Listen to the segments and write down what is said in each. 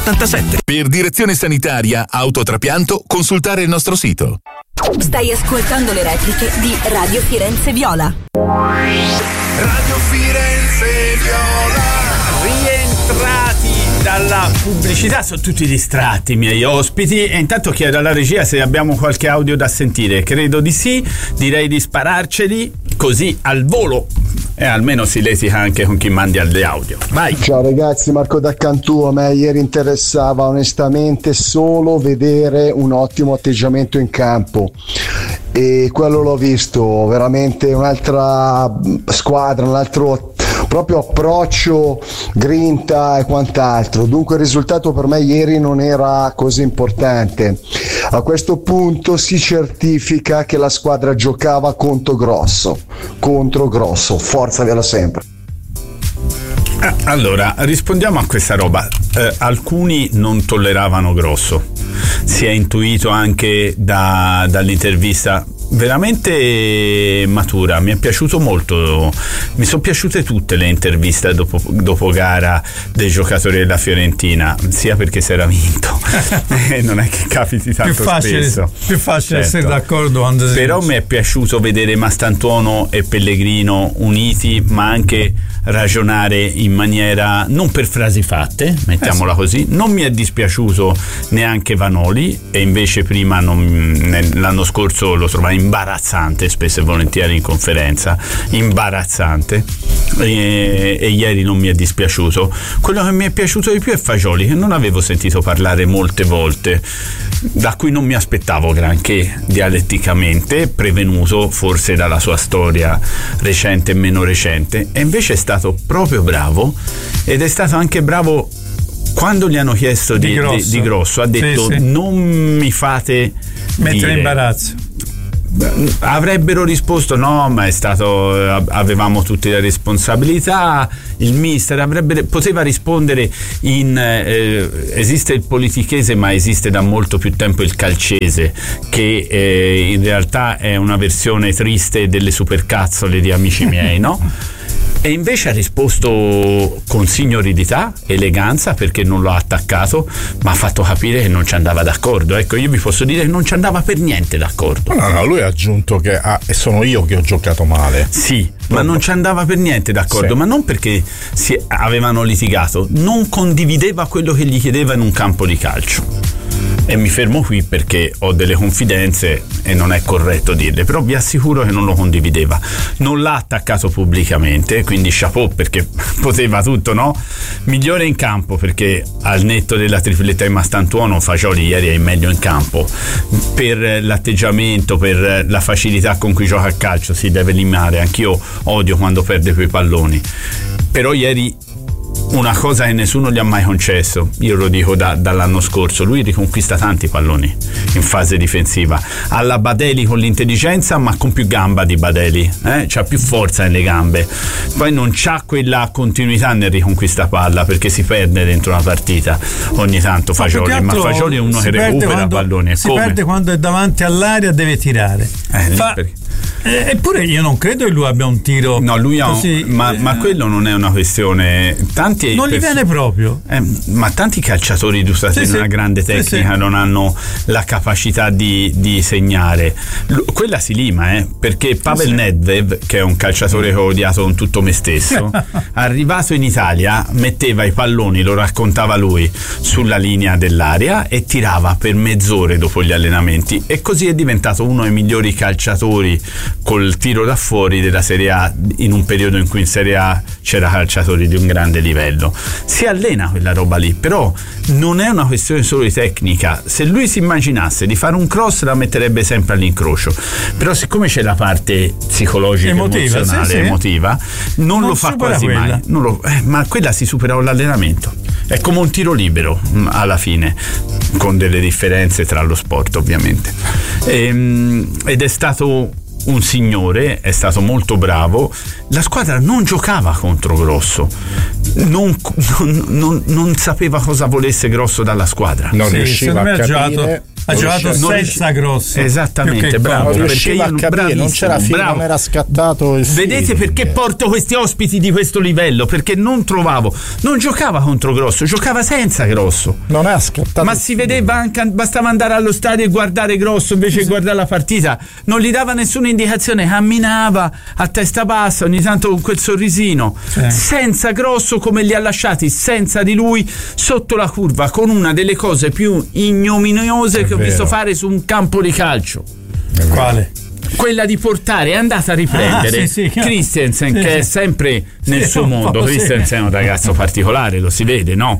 87. Per direzione sanitaria, autotrapianto, consultare il nostro sito. Stai ascoltando le repliche di Radio Firenze Viola. Radio Firenze Viola. Rientrati dalla pubblicità, sono tutti distratti i miei ospiti, e intanto chiedo alla regia se abbiamo qualche audio da sentire. Credo di sì, direi di spararceli così al volo, e almeno si lesica anche con chi mandi alle audio. Vai. Ciao ragazzi, Marco da Cantù. A me ieri interessava onestamente solo vedere un ottimo atteggiamento in campo, e quello l'ho visto, veramente un'altra squadra, un altro proprio approccio, grinta e quant'altro. Dunque il risultato per me ieri non era così importante. A questo punto si certifica che la squadra giocava contro grosso, forza Viola sempre. Allora, rispondiamo a questa roba. Alcuni non tolleravano Grosso, si è intuito anche dall'intervista veramente matura. Mi è piaciuto molto, mi sono piaciute tutte le interviste dopo gara dei giocatori della Fiorentina, sia perché si era vinto non è che capiti tanto spesso, più facile certo. Essere d'accordo quando però mi è piaciuto vedere Mastantuono e Pellegrino uniti, ma anche ragionare in maniera non per frasi fatte, mettiamola così. Non mi è dispiaciuto neanche Vanoli, e invece prima l'anno scorso lo trovai imbarazzante, spesso e volentieri in conferenza, imbarazzante, e ieri non mi è dispiaciuto. Quello che mi è piaciuto di più è Fagioli, che non avevo sentito parlare molte volte, da cui non mi aspettavo granché dialetticamente, prevenuto forse dalla sua storia recente e meno recente, e invece è stato proprio bravo, ed è stato anche bravo quando gli hanno chiesto di Grosso, ha detto sì. Non mi fate mettere in imbarazzo. Avrebbero risposto no, ma è stato, avevamo tutte le responsabilità, il mister poteva rispondere esiste il politichese, ma esiste da molto più tempo il calcese, che in realtà è una versione triste delle supercazzole di Amici miei, no? E invece ha risposto con signorilità, eleganza, perché non l'ha attaccato, ma ha fatto capire che non ci andava d'accordo. Ecco, io vi posso dire che non ci andava per niente d'accordo. No, lui ha aggiunto che sono io che ho giocato male. Sì, ma non ci andava per niente d'accordo, sì. Ma non perché avevano litigato, non condivideva quello che gli chiedeva in un campo di calcio. E mi fermo qui perché ho delle confidenze e non è corretto dirle, però vi assicuro che non lo condivideva. Non l'ha attaccato pubblicamente, quindi chapeau, perché poteva tutto, no? Migliore in campo, perché al netto della tripletta di Mastantuono, Fagioli ieri è meglio in campo per l'atteggiamento, per la facilità con cui gioca a calcio. Si deve limare, anch'io odio quando perde quei palloni, però ieri una cosa che nessuno gli ha mai concesso, io lo dico dall'anno scorso, lui riconquista tanti palloni in fase difensiva, alla Badeli con l'intelligenza, ma con più gamba di Badeli, c'ha più forza nelle gambe, poi non c'ha quella continuità nel riconquista palla, perché si perde dentro una partita ogni tanto Fagioli, ma Fagioli è uno che recupera palloni, si perde quando è davanti all'area, deve tirare. Eppure io non credo che lui abbia un tiro. No, lui così, ma quello non è una questione. Tanti non gli viene proprio. Ma tanti calciatori dotati di una grande tecnica non hanno la capacità di segnare. Quella si lima, perché Pavel Nedved, che è un calciatore che ho odiato con tutto me stesso, arrivato in Italia metteva i palloni, lo raccontava lui, sulla linea dell'area e tirava per mezz'ore dopo gli allenamenti, e così è diventato uno dei migliori calciatori col tiro da fuori della Serie A, in un periodo in cui in Serie A c'era calciatori di un grande livello. Si allena quella roba lì, però non è una questione solo di tecnica. Se lui si immaginasse di fare un cross, la metterebbe sempre all'incrocio, però siccome c'è la parte psicologica, emozionale, emotiva, non lo fa quasi mai. Ma quella si supera con l'allenamento. È come un tiro libero alla fine, con delle differenze tra lo sport ovviamente. Ed è stato un signore, è stato molto bravo. La squadra non giocava contro Grosso, non sapeva cosa volesse Grosso dalla squadra, non riusciva a capire. Ha giocato senza Grosso. Esattamente, bravo. Non riusciva a capire, non c'era fine, non era scattato il Vedete perché porto questi ospiti di questo livello? Perché non giocava contro Grosso, giocava senza Grosso. Non è scattato. Ma si vedeva anche, bastava andare allo stadio e guardare Grosso invece di guardare la partita. Non gli dava nessuna indicazione, camminava a testa bassa, ogni tanto con quel sorrisino. Senza Grosso, come li ha lasciati senza di lui sotto la curva, con una delle cose più ignominiose che ho visto fare su un campo di calcio. Quale? Quella di portare, è andata a riprendere Christensen, che è sempre nel suo mondo. Christensen è un ragazzo particolare, lo si vede, no?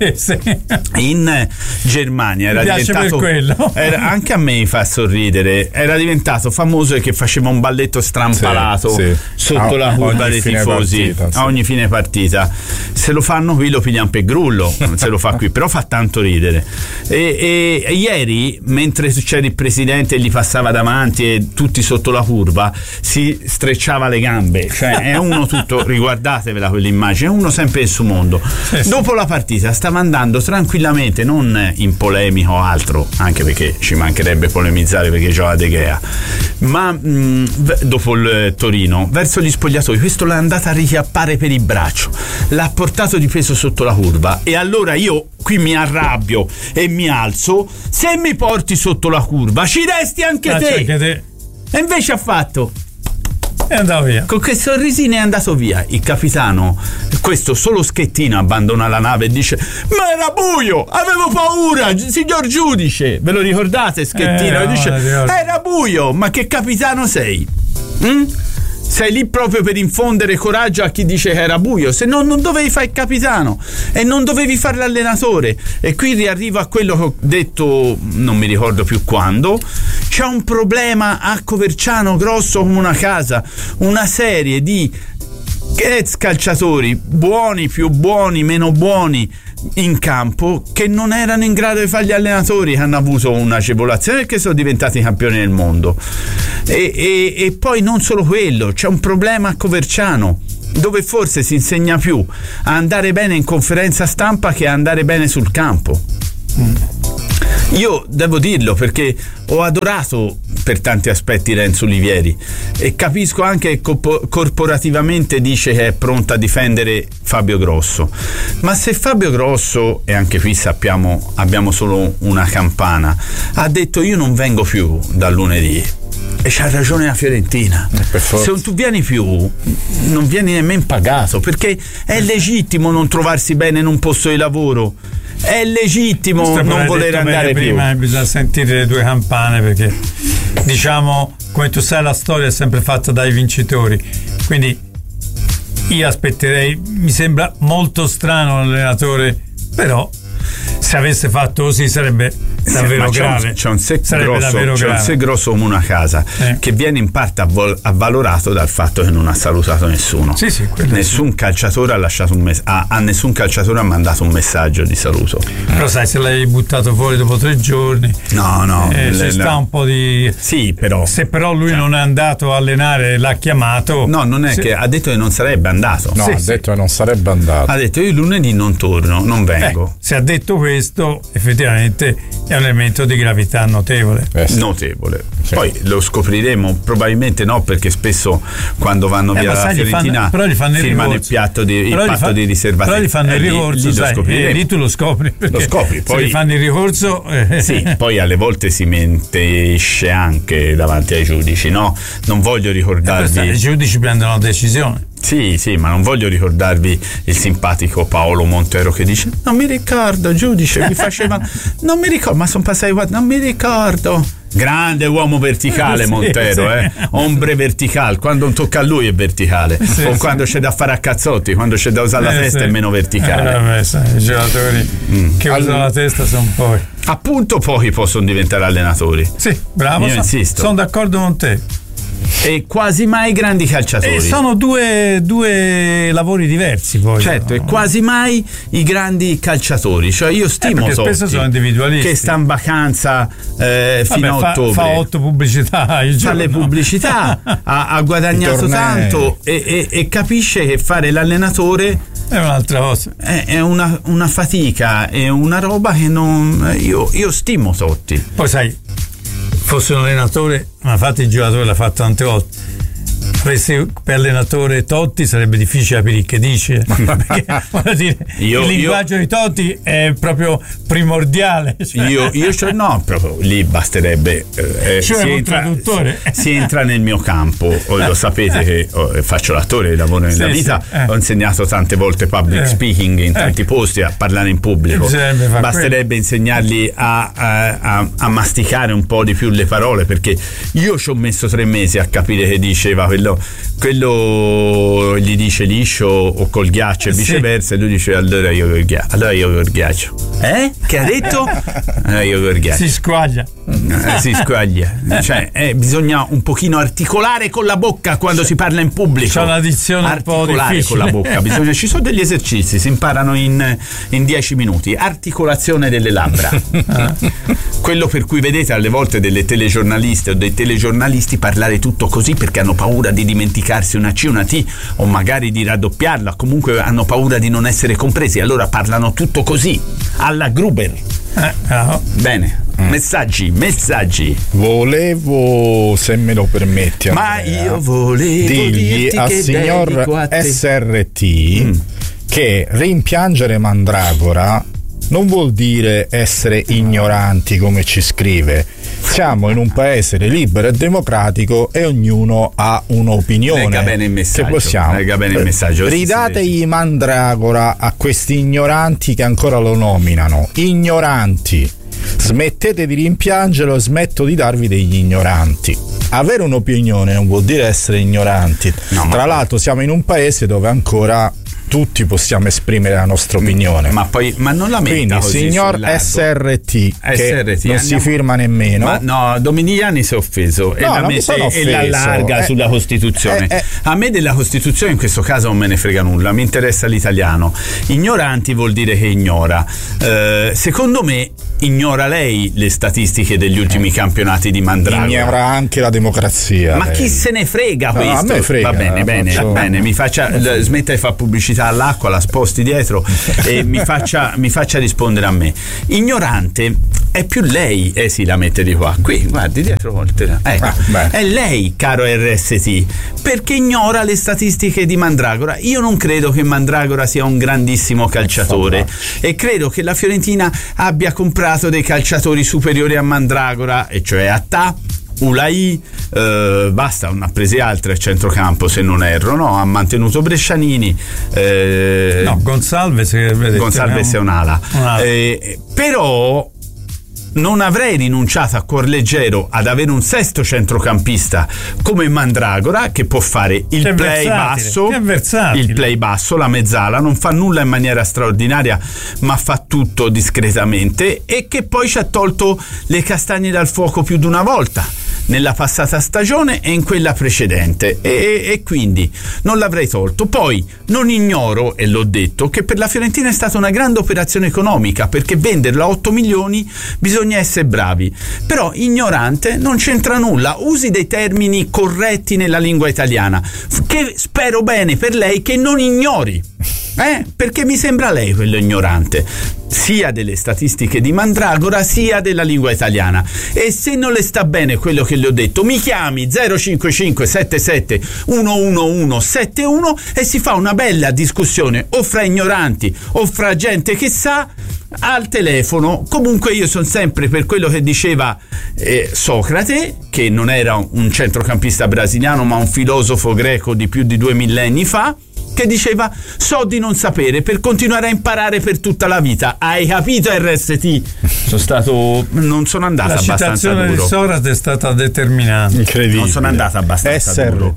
In Germania era diventato, anche a me mi fa sorridere, era diventato famoso che faceva un balletto strampalato sotto la curva dei tifosi a ogni fine partita. Se lo fanno qui lo pigliano per grullo, non se lo fa qui, però fa tanto ridere. E ieri, mentre c'era il presidente e gli passava davanti e tutti sotto la curva, si strecciava le gambe, cioè è uno tutto, riguardatevela quell'immagine, è uno sempre nel suo mondo. Dopo la partita stava andando tranquillamente, non in polemico o altro, anche perché ci mancherebbe polemizzare perché gioca De Gea, ma dopo il Torino, verso gli spogliatoi, questo l'ha andata a richiappare per il braccio, l'ha portato di peso sotto la curva, e allora io qui mi arrabbio e mi alzo: se mi porti sotto la curva ci resti anche te. E invece ha fatto, è andato via. Con quel sorrisino è andato via. Il capitano, questo solo Schettino, abbandona la nave e dice: ma era buio, avevo paura, signor giudice. Ve lo ricordate Schettino? E dice: era buio. Ma che capitano sei? Sei lì proprio per infondere coraggio a chi dice che era buio, se no non dovevi fare il capitano e non dovevi fare l'allenatore. E qui riarrivo a quello che ho detto, non mi ricordo più quando: c'è un problema a Coverciano grosso come una casa, una serie di ex calciatori, buoni, più buoni, meno buoni, in campo, che non erano in grado di fare gli allenatori, che hanno avuto un'agevolazione perché sono diventati campioni del mondo. E poi non solo quello, c'è un problema a Coverciano, dove forse si insegna più a andare bene in conferenza stampa che a andare bene sul campo. Io devo dirlo perché ho adorato per tanti aspetti Renzo Olivieri e capisco anche che corporativamente dice che è pronto a difendere Fabio Grosso, ma se Fabio Grosso, e anche qui sappiamo abbiamo solo una campana, ha detto io non vengo più dal lunedì, e c'ha ragione la Fiorentina, se non tu vieni più non vieni nemmeno pagato, perché è legittimo non trovarsi bene in un posto di lavoro, è legittimo non voler andare più. Prima bisogna sentire le due campane, perché diciamo, come tu sai, la storia è sempre fatta dai vincitori, quindi io aspetterei, mi sembra molto strano l'allenatore, però se avesse fatto così sarebbe davvero grave. C'è un sé grosso come una casa, che viene in parte avvalorato dal fatto che non ha salutato nessuno. Nessun calciatore ha lasciato a nessun calciatore ha mandato un messaggio di saluto. Però sai, se l'hai buttato fuori dopo 3 giorni, ci sta un po' di. Sì, però. Se però lui non è andato a allenare, l'ha chiamato. No, non è che ha detto che non sarebbe andato. No, ha detto che non sarebbe andato. Ha detto io lunedì non torno, non vengo. Se ha detto questo, effettivamente è un elemento di gravità notevole. Notevole. Sì. Poi lo scopriremo, probabilmente no, perché spesso quando vanno via dalla Fiorentina firmano il patto di riservatezza. Però gli fanno il ricorso, lì tu lo scopri. Lo scopri, poi se gli fanno il ricorso. Sì, poi alle volte si mentisce anche davanti ai giudici, no? Non voglio ricordarvi. I giudici prendono una decisione. Sì, ma non voglio ricordarvi il simpatico Paolo Montero che dice: non mi ricordo, giudice, mi faceva non mi ricordo, ma sono passati non mi ricordo. Grande uomo verticale Montero, ombre verticale, quando non tocca a lui è verticale, o quando c'è da fare a cazzotti, quando c'è da usare la testa è meno verticale. I giocatori che usano la testa sono poi. Appunto, pochi possono diventare allenatori. Sì, bravo, io insisto. Sono d'accordo con te. E quasi mai grandi calciatori. E sono due lavori diversi poi. Certo, e quasi mai i grandi calciatori. Cioè io stimo Totti, spesso sono individualisti, che sta in vacanza fino a ottobre. Fa 8 pubblicità. Fa le pubblicità, ha guadagnato tanto e capisce che fare l'allenatore è un'altra cosa. È una fatica, è una roba che non. Io stimo Totti. Poi sai, fosse un allenatore, ma infatti il giocatore l'ha fatto tante volte. Per allenatore Totti sarebbe difficile capire che dice, perché voglio dire, il linguaggio di Totti è proprio primordiale. Cioè. No, proprio lì basterebbe. Si entra nel mio campo. Lo sapete che faccio l'attore, lavoro nella vita. Ho insegnato tante volte public speaking in tanti posti, a parlare in pubblico. Basterebbe insegnargli a masticare un po' di più le parole, perché io ci ho messo 3 mesi a capire che diceva quello gli dice liscio o col ghiaccio e viceversa, e lui dice allora io col ghiaccio. Che ha detto? Io col ghiaccio. Si squaglia. Cioè, bisogna un pochino articolare con la bocca quando si parla in pubblico. C'è una dizione un po' difficile con la bocca. Ci sono degli esercizi, si imparano in 10 minuti. Articolazione delle labbra. Quello per cui vedete alle volte delle telegiornaliste o dei telegiornalisti parlare tutto così, perché hanno paura di dimenticarsi una C, una T, o magari di raddoppiarla, comunque hanno paura di non essere compresi, allora parlano tutto così, alla Gruber. Bene. Messaggi. Volevo, se me lo permetti, Andrea, io volevo dirgli al signor SRT che rimpiangere Mandragora non vuol dire essere ignoranti, come ci scrive. Siamo in un paese libero e democratico e ognuno ha un'opinione. Lega bene il messaggio. Ridategli Mandragora a questi ignoranti che ancora lo nominano. Ignoranti. Smettete di rimpiangerlo e smetto di darvi degli ignoranti. Avere un'opinione non vuol dire essere ignoranti. Tra l'altro siamo in un paese dove ancora tutti possiamo esprimere la nostra opinione, ma non la metta. Quindi così signor SRT che non si firma nemmeno. Ma no, Dominiani si è offeso e l'allarga sulla Costituzione. A me della Costituzione in questo caso non me ne frega nulla, mi interessa l'italiano. Ignoranti vuol dire che ignora. Secondo me ignora lei le statistiche degli ultimi campionati di Mandragora. Ignora anche la democrazia. Ma chi se ne frega questo? A me frega. Va bene, mi faccia smetta di fare pubblicità all'acqua, la sposti dietro e mi faccia rispondere a me. Ignorante è più lei, sì, la mette di qua, qui, guardi, dietro volte. È lei, caro RST, perché ignora le statistiche di Mandragora. Io non credo che Mandragora sia un grandissimo calciatore e credo che la Fiorentina abbia comprato dei calciatori superiori a Mandragora, e cioè Attà, Ulai, basta, non ha presi altri a centrocampo se non erro, no? Ha mantenuto Brescianini, Gonsalves è un'ala. Però non avrei rinunciato a cuor leggero ad avere un sesto centrocampista come Mandragora, che può fare il play basso, la mezzala, non fa nulla in maniera straordinaria ma fa tutto discretamente, e che poi ci ha tolto le castagne dal fuoco più di una volta nella passata stagione e in quella precedente, e quindi non l'avrei tolto. Poi non ignoro, e l'ho detto, che per la Fiorentina è stata una grande operazione economica, perché venderlo a 8 milioni bisogna essere bravi, però ignorante non c'entra nulla. Usi dei termini corretti nella lingua italiana, che spero bene per lei che non ignori, perché mi sembra lei quello ignorante, sia delle statistiche di Mandragora sia della lingua italiana. E se non le sta bene quello che le ho detto, mi chiami 055 77 111 71 e si fa una bella discussione, o fra ignoranti o fra gente che sa, al telefono. Comunque io sono sempre per quello che diceva Socrate, che non era un centrocampista brasiliano ma un filosofo greco di più di 2 millenni fa, che diceva: so di non sapere per continuare a imparare per tutta la vita. Hai capito, RST? Non sono andata abbastanza duro. La citazione di Socrate è stata determinante. Incredibile. Non sono andata abbastanza duro.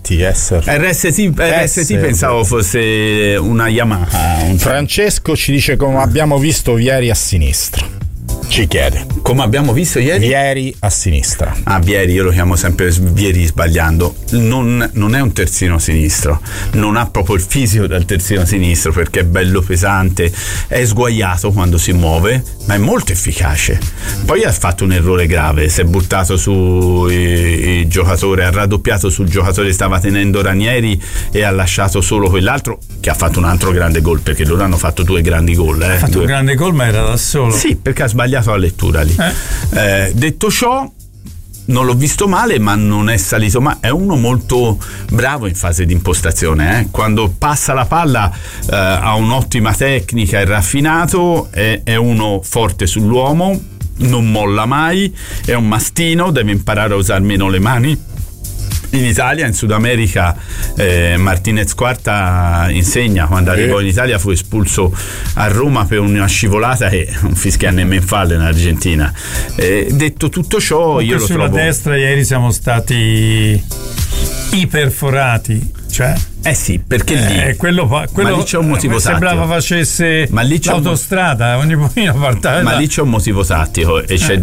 RST pensavo fosse una Yamaha. Francesco ci dice: come abbiamo visto ieri a sinistra. ci chiede. Come abbiamo visto ieri? Vieri a sinistra. Vieri, io lo chiamo sempre Vieri sbagliando. Non è un terzino sinistro, non ha proprio il fisico del terzino sinistro, perché è bello pesante, è sguaiato quando si muove, ma è molto efficace. Poi ha fatto un errore grave, si è buttato su il giocatore, ha raddoppiato sul giocatore che stava tenendo Ranieri e ha lasciato solo quell'altro, che ha fatto un altro grande gol, perché loro hanno fatto 2 grandi gol. Ha fatto un grande gol, ma era da solo. Sì, perché ha sbagliato la lettura lì. Detto ciò, non l'ho visto male, ma non è salito mai. È uno molto bravo in fase di impostazione. Quando passa la palla ha un'ottima tecnica, è raffinato, è uno forte sull'uomo, non molla mai, è un mastino, deve imparare a usare meno le mani. In Italia, in Sud America, Martinez Quarta insegna. Quando arrivò in Italia fu espulso a Roma per una scivolata e non fischia nemmeno falle in Argentina. Detto tutto ciò, io lo sulla trovo... destra ieri siamo stati iperforati, cioè sì, perché lì quello ma lì c'è un motivo sembrava tattico. Facesse l'autostrada ogni pochino partava. Ma lì c'è un motivo tattico e c'è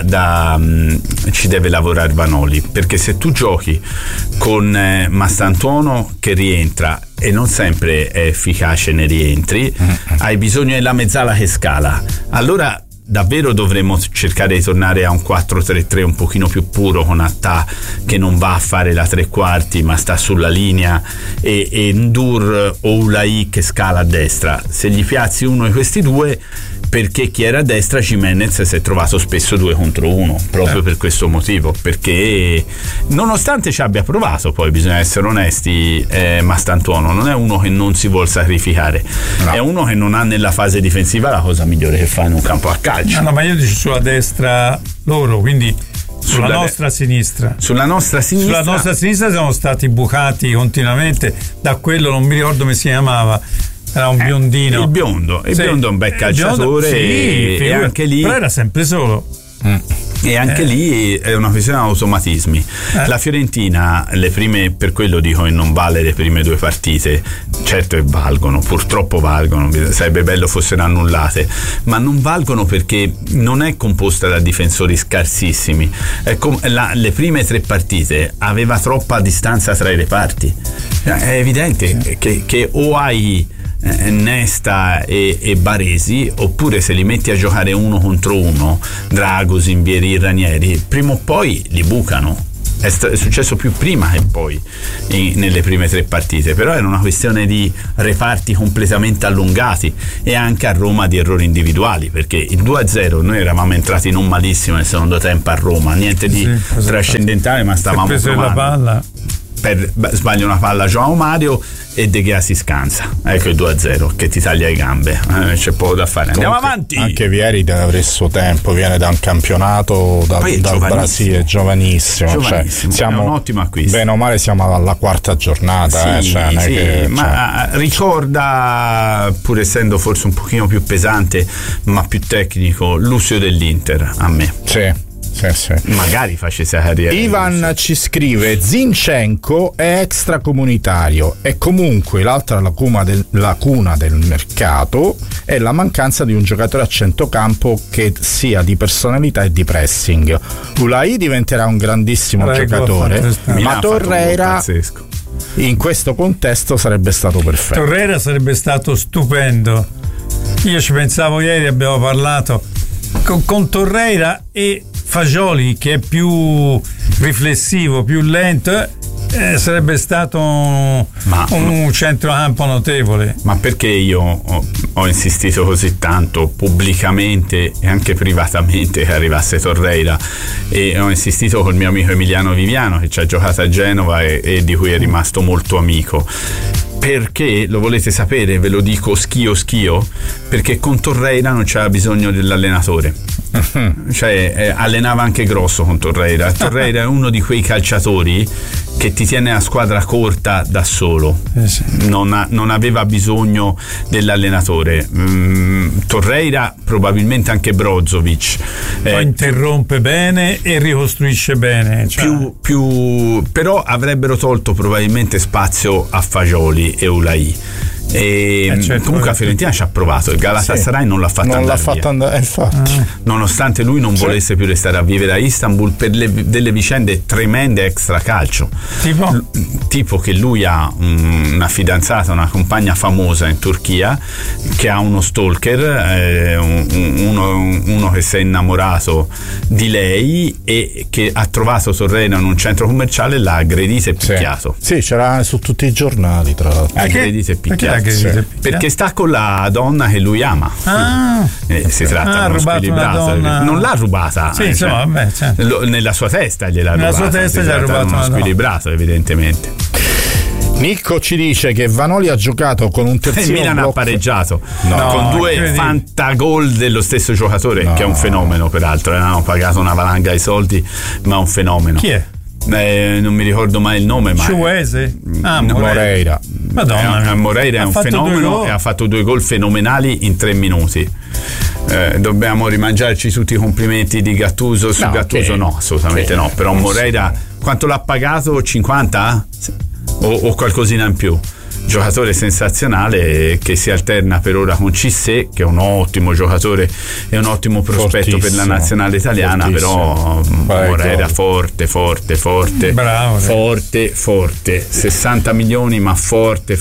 ci deve lavorare Vanoli, perché se tu giochi con Mastantuono che rientra e non sempre è efficace nei rientri, hai bisogno della mezzala che scala, allora davvero dovremmo cercare di tornare a un 4-3-3 un pochino più puro, con Attà che non va a fare la tre quarti ma sta sulla linea, e Ndur o Ulai che scala a destra. Se gli piazzi uno di questi due, perché chi era a destra, Gimenez, si è trovato spesso 2 contro 1 proprio per questo motivo, perché nonostante ci abbia provato, poi bisogna essere onesti, Mastantuono non è uno che non si vuol sacrificare, è uno che non ha nella fase difensiva la cosa migliore che fa in un campo a calcio. No, ma io dico sulla destra loro, quindi sulla nostra sinistra. Sulla nostra sinistra siamo stati bucati continuamente da quello, non mi ricordo come si chiamava, era un biondino. Il biondo è un bel calciatore, e anche lì però era sempre solo. E anche lì è una questione di automatismi. La Fiorentina, le prime, per quello dico che non vale le prime 2 partite, certo che valgono, purtroppo valgono, sarebbe bello fossero annullate, ma non valgono perché non è composta da difensori scarsissimi. Le prime 3 partite aveva troppa distanza tra i reparti, è evidente che o hai Nesta e Baresi, oppure se li metti a giocare 1 contro 1, Dragosin, Vieri, Ranieri, prima o poi li bucano. È successo più prima che poi nelle prime 3 partite, però era una questione di reparti completamente allungati e anche a Roma di errori individuali, perché il 2-0 noi eravamo entrati non malissimo nel secondo tempo a Roma, niente di trascendentale, ma stavamo provando. La palla. Sbaglia una palla Joao Mario e De Gea si scansa, ecco il 2-0 che ti taglia le gambe, c'è poco da fare. Andiamo avanti. Anche Vieri deve avere il suo tempo, viene da un campionato dal Brasile, giovanissimo. Cioè, siamo, è un ottimo acquisto, bene o male siamo alla 4ª giornata, ricorda, pur essendo forse un pochino più pesante ma più tecnico, Lucio dell'Inter a me. Sì. Magari facesse la carriera. Ivan ci scrive: Zinchenko è extracomunitario e comunque l'altra lacuna del mercato è la mancanza di un giocatore a centrocampo che sia di personalità e di pressing. Ulai diventerà un grandissimo giocatore, ma Torreira in questo contesto sarebbe stato perfetto. Torreira sarebbe stato stupendo. Io ci pensavo ieri, abbiamo parlato con Torreira e Fagioli, che è più riflessivo, più lento, sarebbe stato un centrocampo notevole. Ma perché io ho insistito così tanto pubblicamente e anche privatamente che arrivasse Torreira, e ho insistito col mio amico Emiliano Viviano, che ci ha giocato a Genova e di cui è rimasto molto amico? Perché, lo volete sapere, ve lo dico schio, perché con Torreira non c'era bisogno dell'allenatore. Cioè allenava anche Grosso con Torreira. Torreira è uno di quei calciatori che ti tiene la squadra corta da solo, non aveva bisogno dell'allenatore. Torreira, probabilmente anche Brozovic, poi interrompe bene e ricostruisce bene, però avrebbero tolto probabilmente spazio a Fagioli e Ulai, E certo, comunque la Fiorentina ci ha provato, il Galatasaray non l'ha fatta andare infatti. Nonostante lui non volesse più restare a vivere a Istanbul per delle vicende tremende extracalcio, tipo che lui ha una fidanzata, una compagna famosa in Turchia che ha uno stalker, uno che si è innamorato di lei e che ha trovato Torreno in un centro commerciale, l'ha aggredito e picchiato. Sì, c'era su tutti i giornali, tra l'altro. Aggredito e picchiato. Perché sta con la donna che lui ama. Si tratta di uno squilibrato. Non l'ha rubata. Sì, insomma, vabbè, certo. Nella sua testa gliel'ha rubata. Nella sua testa gli ha rubato uno squilibrato, evidentemente. Nicco ci dice che Vanoli ha giocato con un terzino. Il Milan ha pareggiato con due fantagol dello stesso giocatore, che è un fenomeno, peraltro. Hanno pagato una valanga di soldi, ma è un fenomeno. Chi è? Non mi ricordo mai il nome, ma Ciuese? Moreira. Madonna. Moreira è un fenomeno e ha fatto 2 gol fenomenali in 3 minuti. Dobbiamo rimangiarci tutti i complimenti di Gattuso su Gattuso? No, assolutamente no. Però Moreira quanto l'ha pagato? 50? O qualcosina in più? Giocatore sensazionale che si alterna per ora con Cissé, che è un ottimo giocatore e un ottimo prospetto per la nazionale italiana. Però Moreira forte, bravo, forte, 60 milioni, ma forte,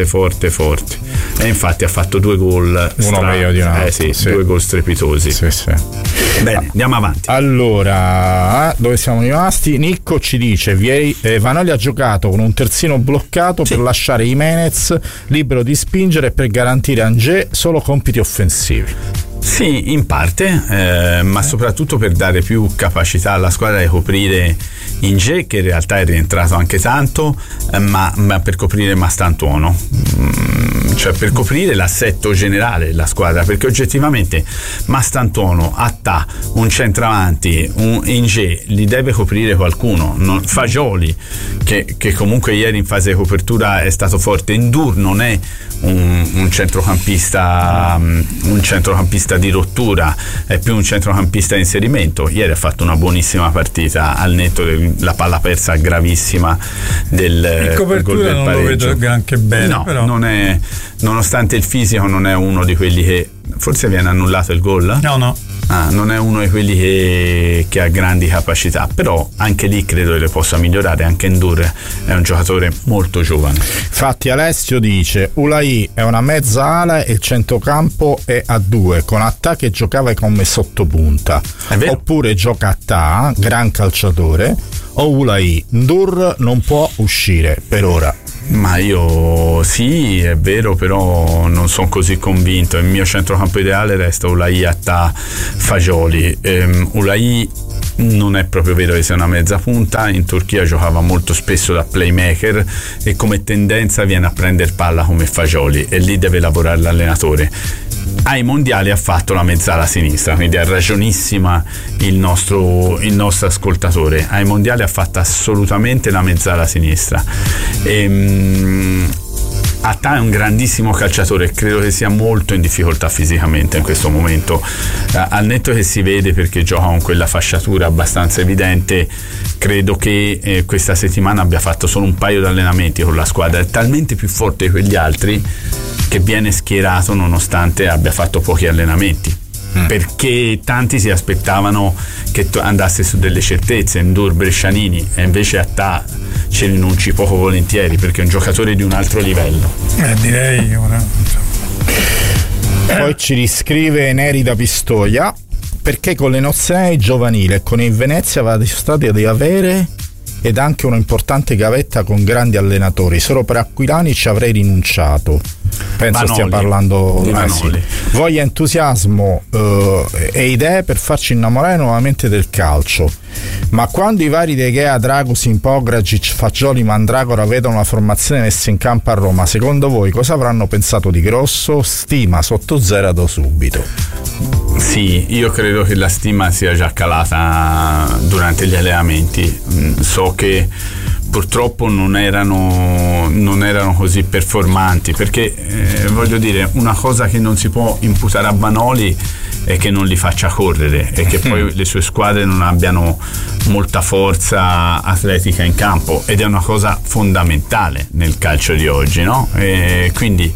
e infatti ha fatto 2 gol, uno meglio di un altro, 2 gol strepitosi. Bene, andiamo avanti. Allora, dove siamo rimasti? Nicco ci dice Vanoli ha giocato con un terzino bloccato per lasciare Jimenez libero di spingere e per garantire a Angers solo compiti offensivi. Sì, in parte, ma soprattutto per dare più capacità alla squadra di coprire Inge, che in realtà è rientrato anche tanto, ma per coprire Mastantuono, cioè per coprire l'assetto generale della squadra, perché oggettivamente Mastantuono, Attà, un centravanti, un Inge li deve coprire qualcuno. Fagioli, che comunque ieri in fase di copertura è stato forte. Ndour non è un centrocampista di rottura, è più un centrocampista di inserimento. Ieri ha fatto una buonissima partita, al netto della palla persa gravissima del gol del non pareggio. Lo vedo anche bene, no, però non è, nonostante il fisico, non è uno di quelli che forse viene annullato il gol. No. Non è uno di quelli che ha grandi capacità, però anche lì credo che le possa migliorare. Anche Ndour è un giocatore molto giovane. Infatti Alessio dice Ulai è una mezza ala e il centrocampo è a 2 con Attà che giocava come sottopunta, oppure gioca Attà, gran calciatore, o Ulai. Ndour non può uscire per ora. Ma io sì, è vero, però non sono così convinto. Il mio centrocampo ideale resta Ulai, Attà, Fagioli. Ulai non è proprio vero che sia una mezza punta. In Turchia giocava molto spesso da playmaker e come tendenza viene a prendere palla come Fagioli, e lì deve lavorare l'allenatore. Ai mondiali ha fatto la mezzala sinistra, quindi ha ragionissima il nostro ascoltatore. Ai mondiali ha fatto assolutamente la mezzala sinistra. Attà è un grandissimo calciatore, credo che sia molto in difficoltà fisicamente in questo momento, al netto che si vede perché gioca con quella fasciatura abbastanza evidente. Credo che questa settimana abbia fatto solo un paio di allenamenti con la squadra, è talmente più forte di quegli altri che viene schierato nonostante abbia fatto pochi allenamenti, perché tanti si aspettavano che andasse su delle certezze, Ndour, Brescianini, e invece Attà ci rinunci poco volentieri perché è un giocatore di un altro livello. Direi ora. Poi ci riscrive Neri da Pistoia: perché con le nazionali giovanili e con il Venezia va stati di avere ed anche una importante gavetta con grandi allenatori. Solo per Aquilani ci avrei rinunciato. Penso Vanoli, stia parlando di Vanoli. Voglia, entusiasmo e idee per farci innamorare nuovamente del calcio. Ma quando i vari De Gea, Dragusin, Pogragic, Fagioli, Mandragora vedono la formazione messa in campo a Roma, secondo voi cosa avranno pensato di grosso? Stima sotto 0 da subito. Sì, io credo che la stima sia già calata durante gli allenamenti. So che purtroppo non erano così performanti, perché voglio dire, una cosa che non si può imputare a Vanoli è che non li faccia correre e che poi le sue squadre non abbiano molta forza atletica in campo, ed è una cosa fondamentale nel calcio di oggi, no? E quindi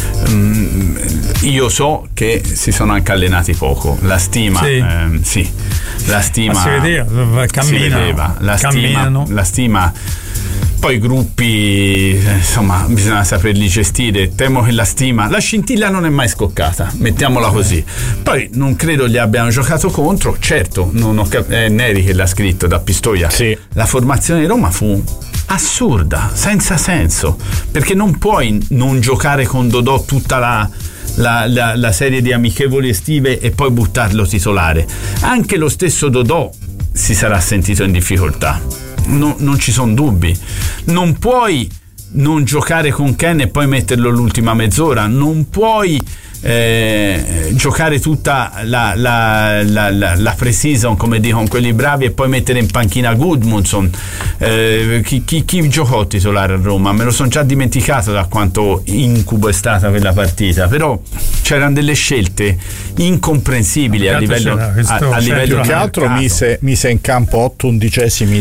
io so che si sono anche allenati poco. La stima, sì, la stima si vedeva, la stima. Poi i gruppi, insomma, bisogna saperli gestire. Temo che la scintilla non è mai scoccata, mettiamola così. Poi non credo gli abbiano giocato contro. Certo, è Neri che l'ha scritto da Pistoia. Sì. La formazione di Roma fu assurda, senza senso, perché non puoi non giocare con Dodò tutta la serie di amichevoli estive e poi buttarlo titolare. Anche lo stesso Dodò si sarà sentito in difficoltà. Non ci sono dubbi. Non puoi non giocare con Ken e poi metterlo l'ultima mezz'ora. Non puoi giocare tutta la pre-season, come dicono quelli bravi, e poi mettere in panchina Gudmundsson. Chi giocò titolare a Roma? Me lo sono già dimenticato da quanto incubo è stata quella partita, però c'erano delle scelte incomprensibili a livello che altro mise in campo 8 undicesimi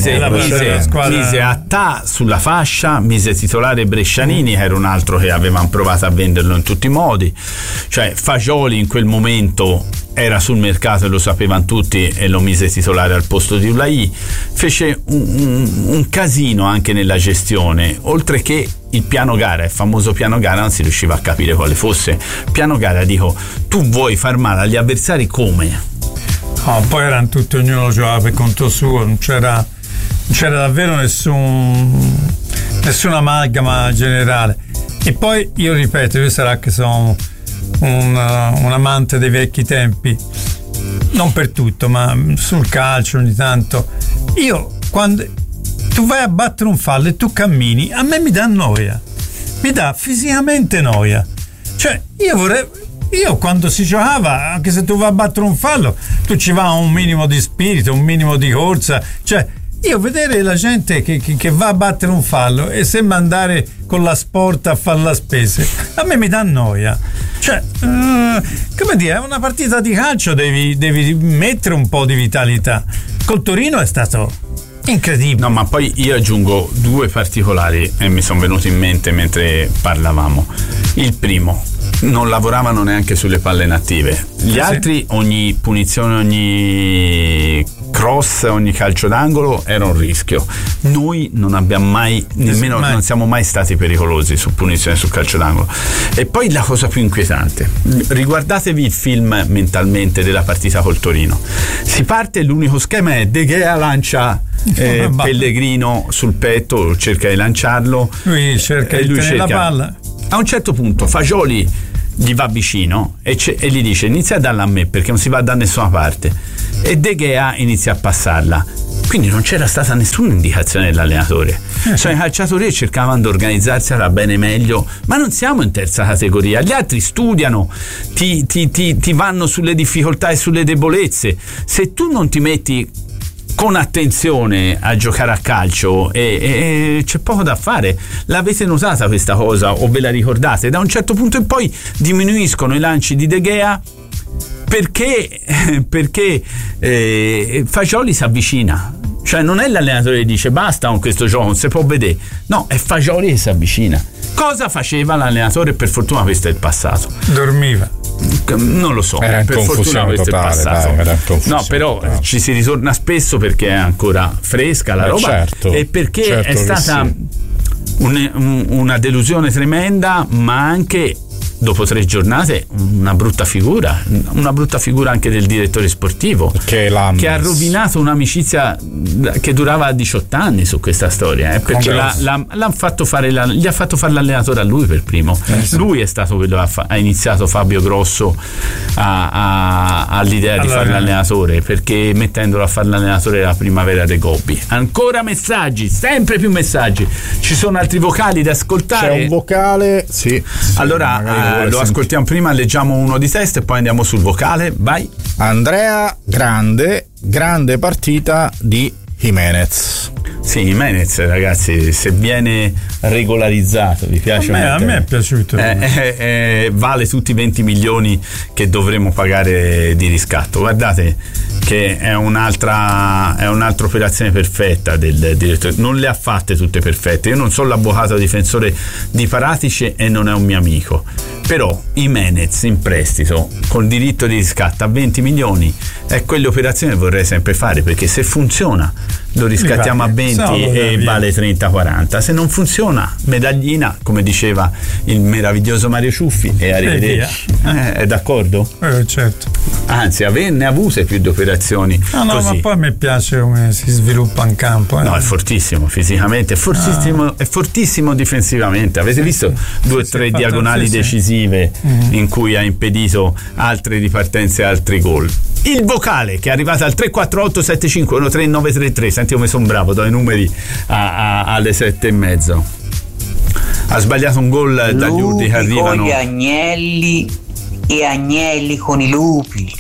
mise Attà sulla fascia, mise titolare Brescianini, che era un altro che avevano provato a venderlo in tutti i modi. Cioè Fagioli in quel momento era sul mercato e lo sapevano tutti, e lo mise titolare al posto di Ulai. Fece un casino anche nella gestione, oltre che il piano gara, il famoso piano gara, non si riusciva a capire quale fosse. Piano gara, dico, tu vuoi far male agli avversari come? Poi erano tutti, ognuno giocava per conto suo, non c'era davvero nessun amalgama generale. E poi io ripeto, io sarà che sono un amante dei vecchi tempi, non per tutto, ma sul calcio ogni tanto. Io, quando tu vai a battere un fallo e tu cammini, a me mi dà noia, mi dà fisicamente noia. Cioè io quando si giocava, anche se tu vai a battere un fallo, tu ci va un minimo di spirito, un minimo di corsa. Cioè io vedere la gente che va a battere un fallo e sembra andare con la sporta a fare la spesa, a me mi dà noia. Cioè, come dire, è una partita di calcio, devi mettere un po' di vitalità. Col Torino è stato incredibile. No, ma poi io aggiungo due particolari e mi sono venuti in mente mentre parlavamo. Il primo, non lavoravano neanche sulle palle inattive. Gli altri, ogni punizione, ogni cross, ogni calcio d'angolo era un rischio. Noi non abbiamo mai, nemmeno non siamo mai stati pericolosi su punizione, sul calcio d'angolo. E poi la cosa più inquietante, riguardatevi il film mentalmente della partita col Torino. Si parte, l'unico schema è De Gea lancia Pellegrino sul petto, cerca di lanciarlo, lui cerca di tenere la palla. A un certo punto Fagioli gli va vicino e gli dice: inizia a darla a me perché non si va da nessuna parte, e De Gea inizia a passarla. Quindi non c'era stata nessuna indicazione dell'allenatore. Sono i calciatori che cercavano di organizzarsi era bene meglio, ma non siamo in terza categoria. Gli altri studiano, ti vanno sulle difficoltà e sulle debolezze. Se tu non ti metti con attenzione a giocare a calcio, e c'è poco da fare. L'avete notata questa cosa o ve la ricordate? Da un certo punto in poi diminuiscono i lanci di De Gea perché Fagioli si avvicina. Cioè non è l'allenatore che dice basta con questo gioco, non si può vedere. No, è Fagioli che si avvicina. Cosa faceva l'allenatore? Per fortuna questo è il passato. Dormiva. Non lo so, era in per fortuna questo totale, è passato. Dai, no, però ci si ritorna spesso perché è ancora fresca la roba, certo, e perché è stata una delusione tremenda, ma anche dopo 3 giornate una brutta figura anche del direttore sportivo, che ha rovinato un'amicizia che durava 18 anni su questa storia, perché l'hanno fatto fare gli ha fatto fare l'allenatore a lui per primo. Lui è stato quello che ha iniziato Fabio Grosso all'idea di fare l'allenatore, perché mettendolo a fare l'allenatore della Primavera dei Gobbi. Ancora messaggi, sempre più messaggi. Ci sono altri vocali da ascoltare? C'è un vocale, sì. Allora lo ascoltiamo prima, leggiamo uno di testa e poi andiamo sul vocale. Vai. Andrea, grande partita di Jimenez. Sì, Jimenez, ragazzi, se viene regolarizzato, vi piace? A me è piaciuto. Vale tutti i 20 milioni che dovremo pagare di riscatto. Guardate che è un'altra operazione perfetta del direttore. Non le ha fatte tutte perfette. Io non sono l'avvocato difensore di Paratici e non è un mio amico. Però Jimenez in prestito col diritto di riscatto a 20 milioni è quell'operazione che vorrei sempre fare, perché se funziona lo riscattiamo a 20 e vale 30-40. Se non funziona, medaglina, come diceva il meraviglioso Mario Ciuffi, e arrivederci. È d'accordo? Certo. Anzi, averne avute più di operazioni. No, così. ma poi mi piace come si sviluppa in campo. No, è fortissimo fisicamente, è fortissimo difensivamente. Avete visto 2 o 3 diagonali decisive in cui ha impedito altre ripartenze e altri gol. Il vocale che è arrivato al 348 75 13933. Senti come sono bravo, do i numeri alle 7:30. Ha sbagliato un gol dagli urli che arrivano. Con gli agnelli e agnelli con i lupi.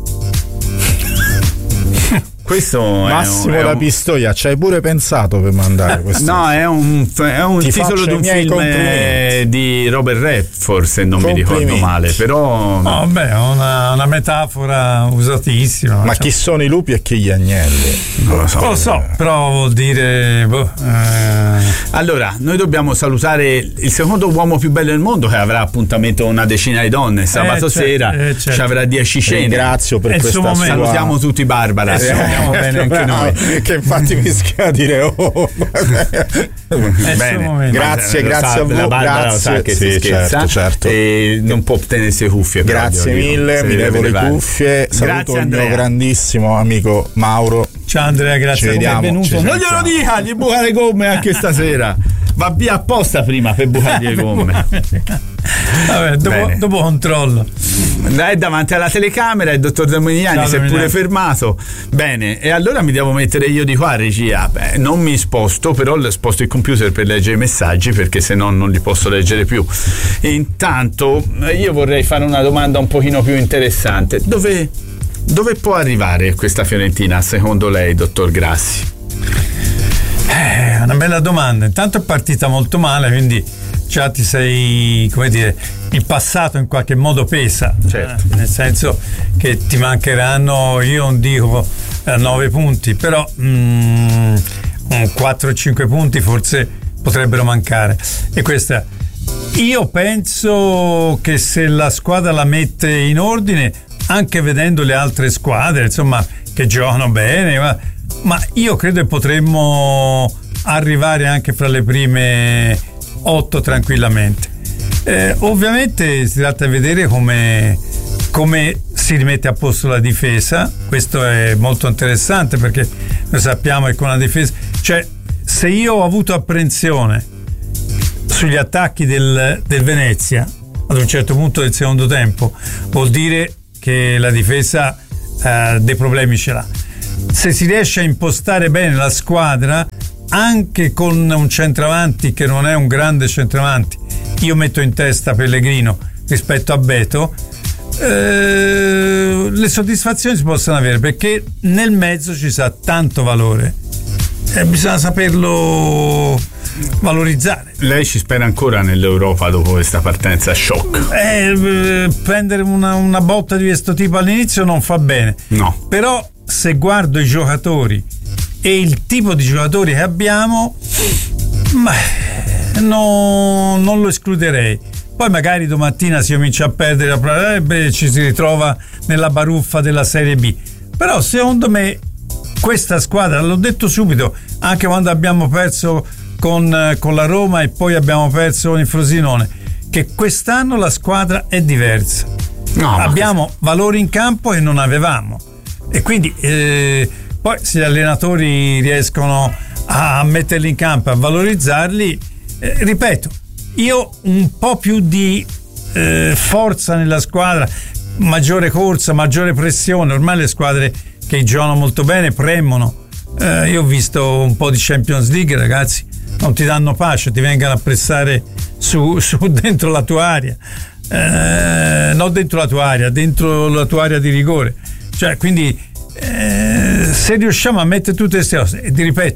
Questo Massimo da Pistoia, ci hai pure pensato per mandare questo? No, è un titolo di un film di Robert Redford, se non mi ricordo male, però no, beh, è una metafora usatissima. Ma chi sono i lupi e chi gli agnelli? Non lo so, però vuol dire Allora, noi dobbiamo salutare il secondo uomo più bello del mondo, che avrà appuntamento una decina di donne sabato sera, certo. Ci avrà 10 cene. Ringrazio per questa sua... Salutiamo tutti Barbara. Bene anche noi, che infatti mi schia dire bene. Grazie a voi. La Barbara lo sa che si scherza, certo. E non può tenersi le cuffie. Grazie mille, mi levo le cuffie. Saluto il mio grandissimo amico Mauro. Ciao Andrea, grazie per essere venuto. Non glielo dica, gli buca le gomme anche stasera. Va via apposta prima per bucargli le gomme. Vabbè, dopo controllo. È davanti alla telecamera il dottor Dominiani si è pure fermato. Bene, e allora mi devo mettere io di qua, regia. Non mi sposto, però sposto il computer per leggere i messaggi, perché se no non li posso leggere più. E intanto io vorrei fare una domanda un pochino più interessante. Dove può arrivare questa Fiorentina secondo lei, dottor Grassi? Una bella domanda. Intanto è partita molto male, quindi già ti sei, come dire, il passato in qualche modo pesa, certo. Nel senso che ti mancheranno, io non dico 9 punti, però 4-5 punti forse potrebbero mancare. E questa, io penso che se la squadra la mette in ordine, anche vedendo le altre squadre, insomma, che giocano bene, ma io credo che potremmo arrivare anche fra le prime 8 tranquillamente. Ovviamente si tratta di vedere come si rimette a posto la difesa. Questo è molto interessante, perché noi sappiamo che con la difesa, cioè, se io ho avuto apprensione sugli attacchi del Venezia ad un certo punto del secondo tempo, vuol dire che la difesa dei problemi ce l'ha. Se si riesce a impostare bene la squadra, anche con un centravanti che non è un grande centravanti, io metto in testa Pellegrino rispetto a Beto, le soddisfazioni si possono avere, perché nel mezzo ci sa tanto valore, bisogna saperlo valorizzare. Lei ci spera ancora nell'Europa dopo questa partenza shock? Prendere una botta di questo tipo all'inizio non fa bene, no. Però se guardo i giocatori e il tipo di giocatori che abbiamo, non lo escluderei. Poi magari domattina si comincia a perdere, ci si ritrova nella baruffa della Serie B. Però secondo me questa squadra, l'ho detto subito, anche quando abbiamo perso con la Roma e poi abbiamo perso con il Frosinone, che quest'anno la squadra è diversa. Abbiamo valori in campo che non avevamo, e quindi poi se gli allenatori riescono a metterli in campo, a valorizzarli, ripeto, io un po' più di forza nella squadra, maggiore corsa, maggiore pressione. Ormai le squadre che giocano molto bene premono. Io ho visto un po' di Champions League, ragazzi, non ti danno pace, ti vengono a pressare su dentro la tua area, non dentro la tua area, dentro la tua area di rigore. Cioè, quindi se riusciamo a mettere tutte queste cose, e ti ripeto,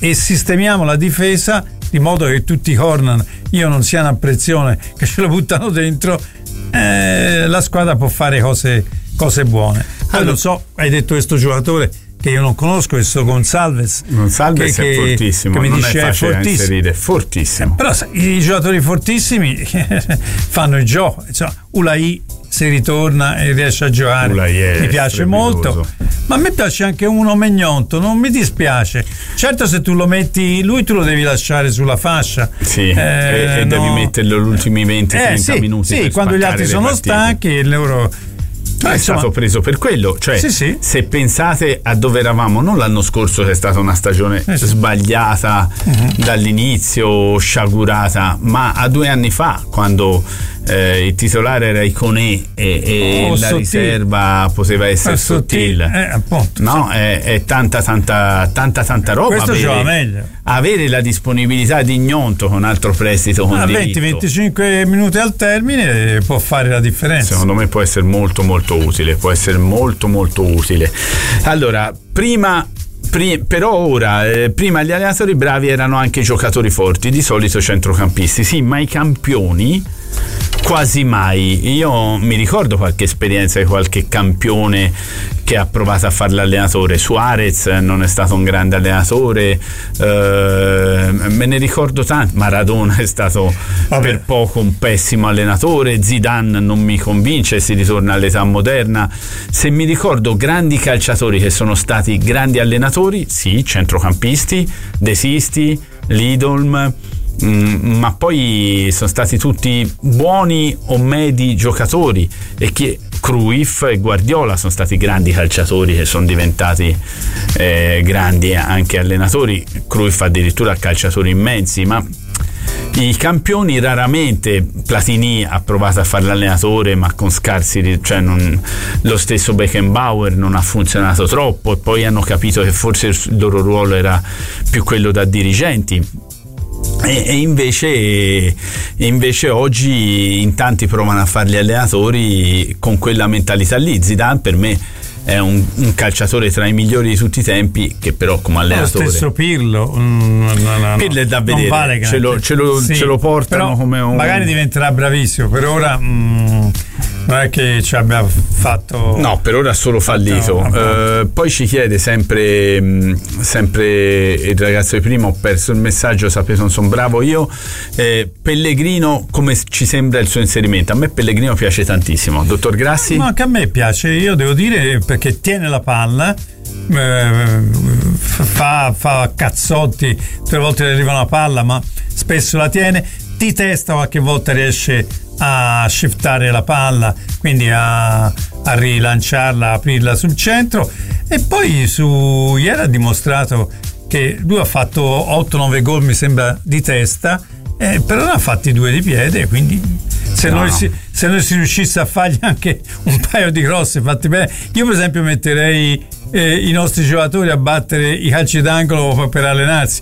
e sistemiamo la difesa di modo che tutti i corner io non siano a pressione che ce lo buttano dentro, la squadra può fare cose buone. Poi non so, hai detto questo giocatore che io non conosco, questo Gonçalves è fortissimo, che mi non dice è facile fortissimo. inserire, fortissimo. Però i giocatori fortissimi fanno il gioco, insomma, Ulai se ritorna e riesce a giocare mi piace molto, ma a me piace anche uno Megnonto, non mi dispiace. Certo, se tu lo metti lui, tu lo devi lasciare sulla fascia, e devi metterlo gli ultimi 20-30 minuti per quando gli altri sono stanchi e loro. È stato preso per quello, cioè se pensate a dove eravamo non l'anno scorso, che è stata una stagione sbagliata dall'inizio, sciagurata, ma a 2 anni fa, quando il titolare era Iconé e la Sottile. Riserva poteva essere Sottile, appunto, no? È tanta roba. Questo gioca meglio. Avere la disponibilità di Gnonto con altro prestito con 20-25 minuti al termine può fare la differenza. Secondo me può essere molto molto utile, Allora, però ora, prima gli allenatori bravi erano anche giocatori forti, di solito centrocampisti, sì, ma i campioni quasi mai. Io mi ricordo qualche esperienza di qualche campione che ha provato a fare l'allenatore. Suarez non è stato un grande allenatore, me ne ricordo tanti. Maradona è stato per poco un pessimo allenatore, Zidane non mi convince, si ritorna all'età moderna. Se mi ricordo grandi calciatori che sono stati grandi allenatori, sì, centrocampisti, De Sisti, Lidolm, ma poi sono stati tutti buoni o medi giocatori, e che Cruyff e Guardiola sono stati grandi calciatori che sono diventati grandi anche allenatori. Cruyff addirittura calciatori immensi, ma i campioni raramente. Platini ha provato a fare l'allenatore ma con scarsi, cioè lo stesso Beckenbauer non ha funzionato troppo, e poi hanno capito che forse il loro ruolo era più quello da dirigenti. E invece oggi in tanti provano a fare gli allenatori con quella mentalità lì. Zidane per me è un calciatore tra i migliori di tutti i tempi, che però come allenatore. Lo stesso Pirlo Pirlo è da vedere, vale, ce lo portano come un. Magari diventerà bravissimo, per ora non è che ci abbia fatto. No, per ora solo fallito. Poi ci chiede sempre il ragazzo di prima, ho perso il messaggio, sapete non sono bravo io. Pellegrino, come ci sembra il suo inserimento? A me Pellegrino piace tantissimo. Dottor Grassi? No, anche a me piace, io devo dire, perché tiene la palla, fa cazzotti, 3 volte le arriva una palla, ma spesso la tiene, di testa qualche volta riesce a shiftare la palla, quindi a rilanciarla, aprirla sul centro. E poi ieri ha dimostrato che lui ha fatto 8-9 gol mi sembra di testa, però ne ha fatti 2 di piede, quindi se noi si riuscisse a fargli anche un paio di cross fatti bene. Io per esempio metterei i nostri giocatori a battere i calci d'angolo per allenarsi,